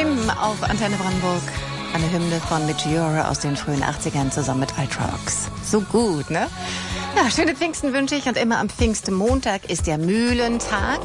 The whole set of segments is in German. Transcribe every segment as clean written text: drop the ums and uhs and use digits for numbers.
7 auf Antenne Brandenburg. Eine Hymne von Mitch Ure aus den frühen 80ern zusammen mit Ultravox. So gut, ne? Ja, schöne Pfingsten wünsche ich. Und immer am Pfingstmontag ist der Mühlentag.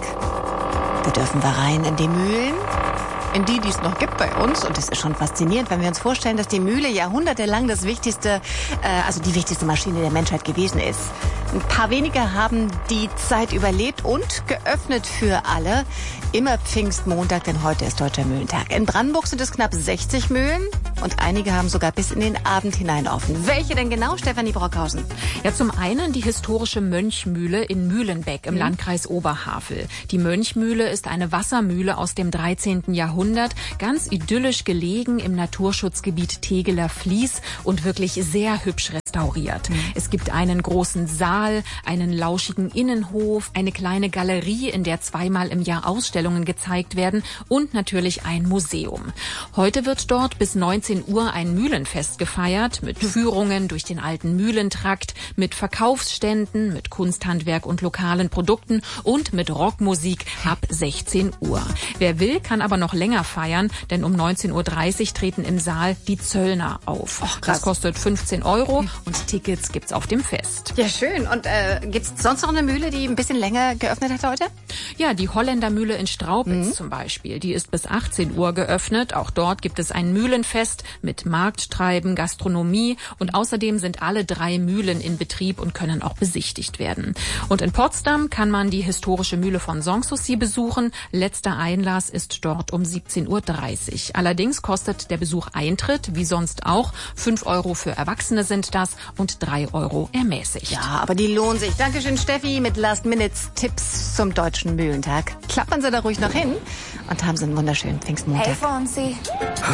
Da dürfen wir rein in die Mühlen. In die es noch gibt bei uns. Und es ist schon faszinierend, wenn wir uns vorstellen, dass die Mühle jahrhundertelang die wichtigste Maschine der Menschheit gewesen ist. Ein paar wenige haben die Zeit überlebt und geöffnet für alle. Immer Pfingstmontag, denn heute ist Deutscher Mühlentag. In Brandenburg sind es knapp 60 Mühlen und einige haben sogar bis in den Abend hinein offen. Welche denn genau, Stefanie Brockhausen? Ja, zum einen die historische Mönchmühle in Mühlenbeck im Landkreis Oberhavel. Die Mönchmühle ist eine Wassermühle aus dem 13. Jahrhundert, ganz idyllisch gelegen im Naturschutzgebiet Tegeler Fließ und wirklich sehr hübsch restauriert. Es gibt einen großen Saal, einen lauschigen Innenhof, eine kleine Galerie, in der zweimal im Jahr Ausstellungen gezeigt werden und natürlich ein Museum. Heute wird dort bis 19 Uhr ein Mühlenfest gefeiert mit Führungen durch den alten Mühlentrakt, mit Verkaufsständen, mit Kunsthandwerk und lokalen Produkten und mit Rockmusik ab 16 Uhr. Wer will, kann aber noch länger feiern, denn um 19.30 Uhr treten im Saal die Zöllner auf. Das kostet 15 € und Tickets gibt's auf dem Fest. Ja, schön. Und gibt's sonst noch eine Mühle, die ein bisschen länger geöffnet hat heute? Ja, die Holländermühle in Straubitz zum Beispiel. Die ist bis 18 Uhr geöffnet. Auch dort gibt es ein Mühlenfest mit Markttreiben, Gastronomie und außerdem sind alle 3 Mühlen in Betrieb und können auch besichtigt werden. Und in Potsdam kann man die historische Mühle von Sanssouci besuchen. Letzter Einlass ist dort um 17.30 Uhr. Allerdings kostet der Besuch Eintritt, wie sonst auch. 5 € für Erwachsene sind das und 3 € ermäßigt. Ja, aber die lohnen sich. Dankeschön, Steffi, mit Last-Minute-Tipps zum Deutschen Mühlentag. Klappern Sie da ruhig noch hin und haben Sie einen wunderschönen Pfingstmontag. Hey, Fonsi.